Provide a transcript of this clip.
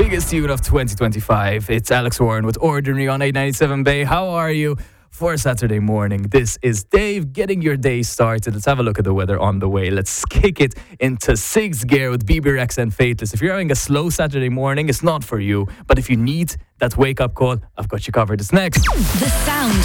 biggest tune of 2025. It's Alex Warren with Ordinary on 897 Bay. How are you? For a Saturday morning, this is Dave getting your day started. Let's have a look at the weather on the way. Let's kick it into sixth gear with BB Rex and Faithless. If you're having a slow Saturday morning, it's not for you. But if you need that wake-up call, I've got you covered. It's next. The sound